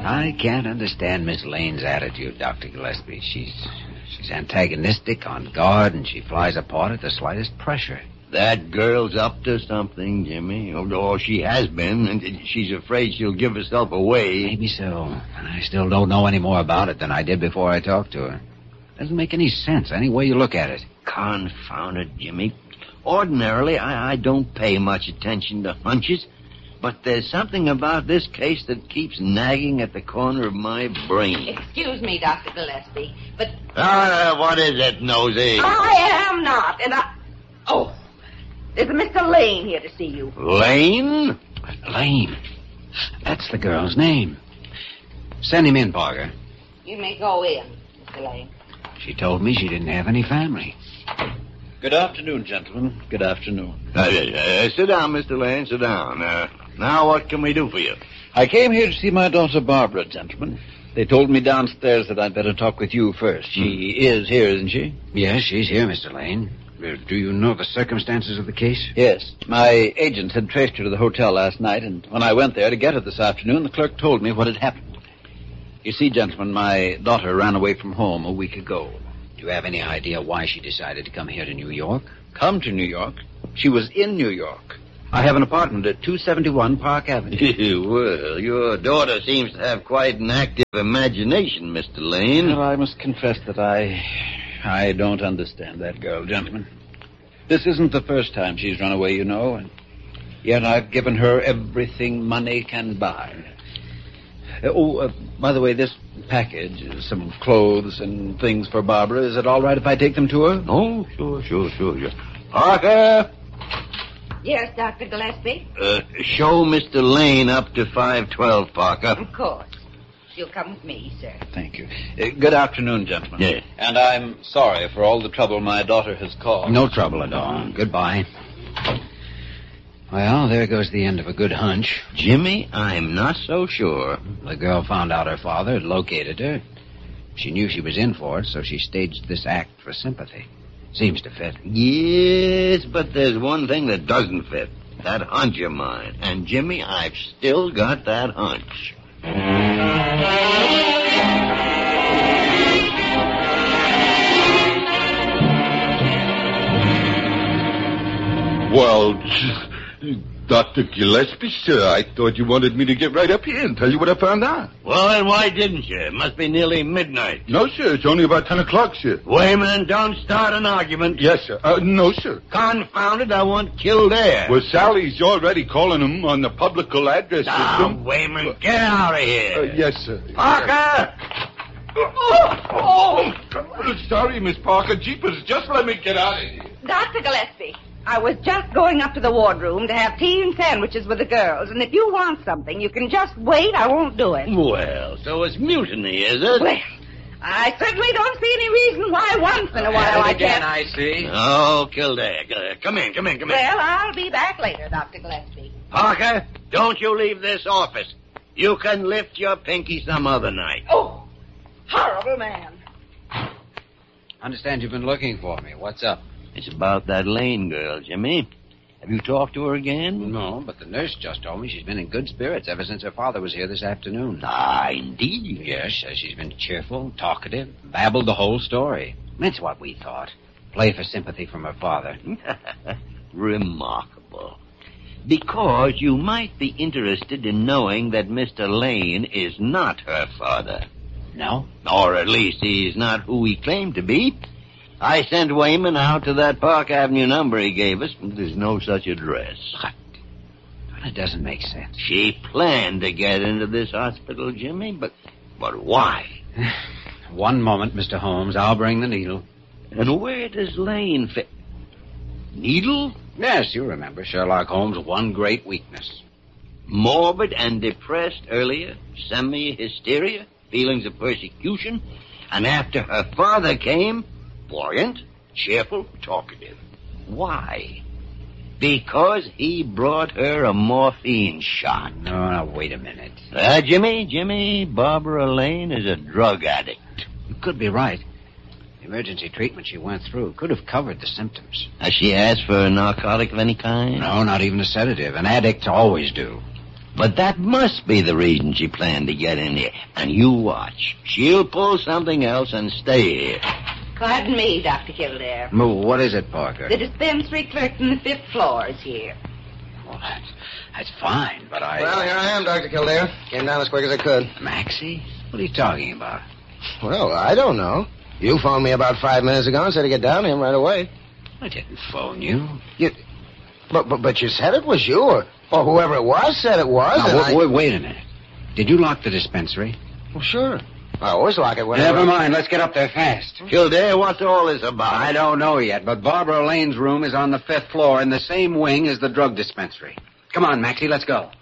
I can't understand Miss Lane's attitude, Dr. Gillespie. She's antagonistic, on guard, and she flies apart at the slightest pressure. That girl's up to something, Jimmy. Or she has been, and she's afraid she'll give herself away. Maybe so. And I still don't know any more about it than I did before I talked to her. Doesn't make any sense, any way you look at it. Confound it, Jimmy. Ordinarily, I don't pay much attention to hunches, but there's something about this case that keeps nagging at the corner of my brain. Excuse me, Dr. Gillespie, but... What is it, Nosy? I am not, and I... Oh, there's a Mr. Lane here to see you. Lane? Lane. That's the girl's name. Send him in, Parker. You may go in, Mr. Lane. She told me she didn't have any family. Good afternoon, gentlemen. Good afternoon. Sit down, Mr. Lane, sit down. Now what can we do for you? I came here to see my daughter Barbara, gentlemen. They told me downstairs that I'd better talk with you first. She is here, isn't she? Yes, she's here, Mr. Lane. Do you know the circumstances of the case? Yes. My agent had traced her to the hotel last night, and when I went there to get her this afternoon, the clerk told me what had happened. You see, gentlemen, my daughter ran away from home a week ago. Do you have any idea why she decided to come here to New York? Come to New York? She was in New York. I have an apartment at 271 Park Avenue. Well, your daughter seems to have quite an active imagination, Mr. Lane. Well, I must confess that I don't understand that girl, gentlemen. This isn't the first time she's run away, you know, and yet I've given her everything money can buy. By the way, this package is some clothes and things for Barbara. Is it all right if I take them to her? Oh, sure. Parker! Yes, Dr. Gillespie? Show Mr. Lane up to 512, Parker. Of course. She'll come with me, sir. Thank you. Good afternoon, gentlemen. Yes. And I'm sorry for all the trouble my daughter has caused. No trouble at all. Goodbye. Well, there goes the end of a good hunch. Jimmy, I'm not so sure. The girl found out her father had located her. She knew she was in for it, so she staged this act for sympathy. Seems to fit. Yes, but there's one thing that doesn't fit. That hunch of mine. And, Jimmy, I've still got that hunch. Well, Dr. Gillespie, sir, I thought you wanted me to get right up here and tell you what I found out. Well, then why didn't you? It must be nearly midnight. No, sir, it's only about 10 o'clock, sir. Wayman, don't start an argument. Yes, sir. No, sir. Confound it, I want Kildare. Well, Sally's already calling him on the publical address system. Wayman, get out of here. Yes, sir. Parker! Sorry, Miss Parker. Jeepers, just let me get out of here. Dr. Gillespie, I was just going up to the wardroom to have tea and sandwiches with the girls, and if you want something, you can just wait. I won't do it. Well, so it's mutiny, is it? Well, I certainly don't see any reason why once in a while I can't. I see. Oh, Kildare, come in. Well, I'll be back later, Dr. Gillespie. Parker, don't you leave this office. You can lift your pinky some other night. Oh, horrible man. Understand you've been looking for me. What's up? It's about that Lane girl, Jimmy. Have you talked to her again? No, but the nurse just told me she's been in good spirits ever since her father was here this afternoon. Ah, indeed. Yes, says she's been cheerful, talkative, babbled the whole story. That's what we thought. Play for sympathy from her father. Remarkable. Because you might be interested in knowing that Mr. Lane is not her father. No? Or at least he's not who he claimed to be. I sent Wayman out to that Park Avenue number he gave us, but there's no such address. Well, it doesn't make sense. She planned to get into this hospital, Jimmy, but why? One moment, Mr. Holmes. I'll bring the needle. And where does Lane fit? Needle? Yes, you remember Sherlock Holmes' one great weakness. Morbid and depressed earlier, semi-hysteria, feelings of persecution, and after her father came... buoyant, cheerful, talkative. Why? Because he brought her a morphine shot. No, wait a minute. Jimmy, Barbara Lane is a drug addict. You could be right. The emergency treatment she went through could have covered the symptoms. Has she asked for a narcotic of any kind? No, not even a sedative. And addicts always do. But that must be the reason she planned to get in here. And you watch. She'll pull something else and stay here. Pardon me, Dr. Kildare. Well, what is it, Parker? The dispensary clerk from the 5th floor is here. Well, that's fine, but Well, here I am, Dr. Kildare. Came down as quick as I could. Maxie? What are you talking about? Well, I don't know. You phoned me about 5 minutes ago and said to get down to him right away. I didn't phone you. But you said it was you, or whoever it was said it was. Now, wait a minute. Did you lock the dispensary? Well, sure. I always lock it when Never mind. Let's get up there fast. Kildare, what's all this about? I don't know yet, but Barbara Lane's room is on the 5th floor in the same wing as the drug dispensary. Come on, Maxie, let's go.